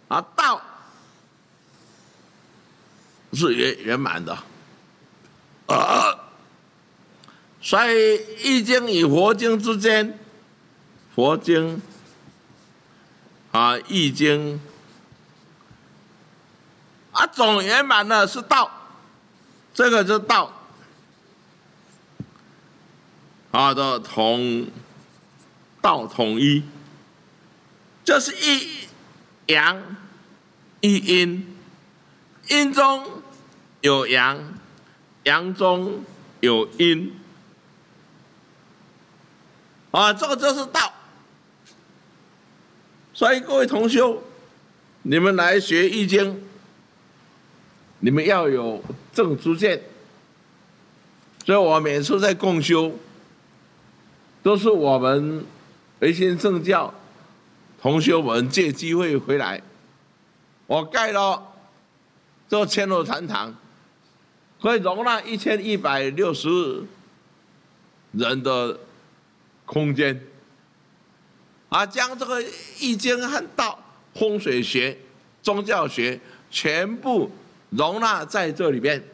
道是圆满的，所以《易经》与佛经之间，佛经《易经》总圆满的是道，这个是道的道统一，就是一阳一阴，阴中有阳，阳中有阴，这个就是道。所以各位同修，你们来学易经，你们要有正知见。所以我每次在共修，都是我们维新正教同修们借机会回来，我盖了这千楼禅堂，可以容纳1160人的空间，将这个易经和道、风水学、宗教学全部容纳在这里边。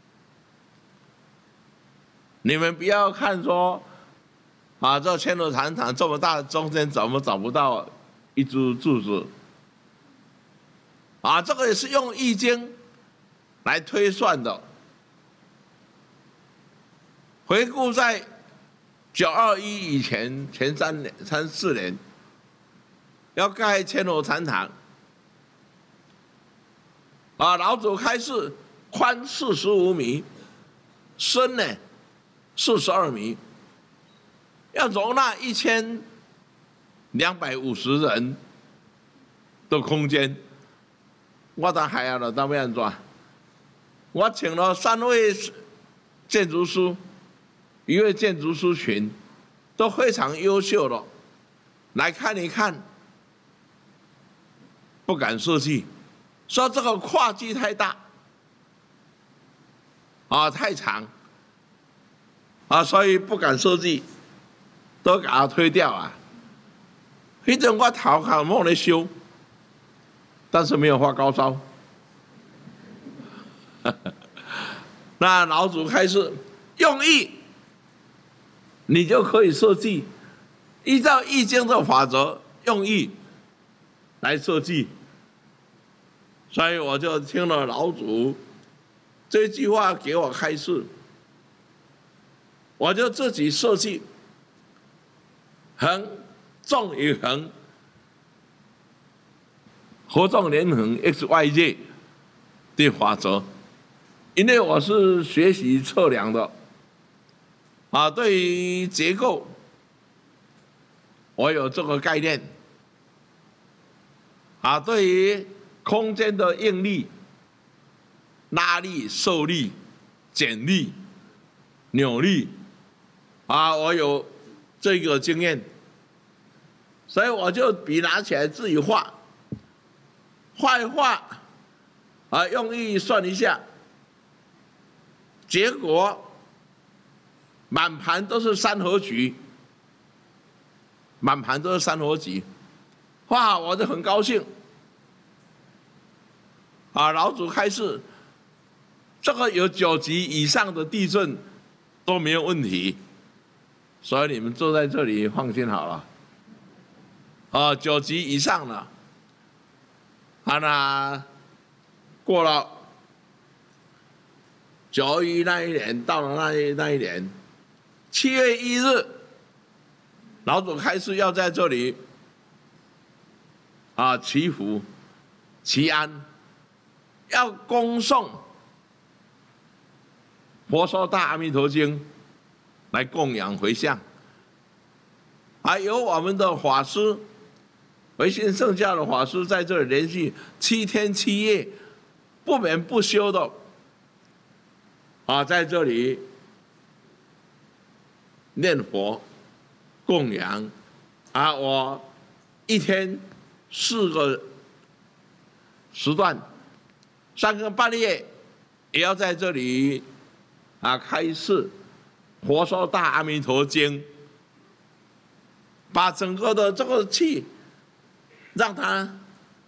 你们不要看说，这千楼禅堂这么大，中间怎么找不到一株柱子？这个也是用易经来推算的。回顾在921以前3、4年，要盖千楼禅堂，老祖开示宽45米，深呢42米，要容纳1250人的空间。我当还要了当要安怎？我请了3位建筑师，1位建筑师群，都非常优秀的，来看一看，不敢设计，说这个跨距太大，太长，所以不敢设计，都给它推掉啊。那阵我头壳猛在修，但是没有发高烧。那老祖开始用易，你就可以设计，依照易经的法则用易来设计。所以我就听了老祖这句话给我开示，我就自己设计横纵与横，合纵连横 XYZ 的法则。因为我是学习测量的，对于结构我有这个概念，对于空间的应力、拉力、受力、剪力、扭力，我有这个经验，所以我就笔拿起来自己画，画一画，用易算一下。结果满盘都是三合局，满盘都是三合局，哇！我就很高兴。老祖开示，这个有9级以上的地震都没有问题，所以你们坐在这里放心好了。9级以上了，那过了。921那一年到了那一年，7月1日，老祖开示要在这里祈福、祈安，要恭诵《佛说大阿弥陀经》来供养回向，由我们的法师，维新圣教的法师在这里连续7天7夜不眠不休的。在这里念佛供养，我一天4个时段，3更半夜也要在这里开示佛说大阿弥陀经，把整个的这个气让它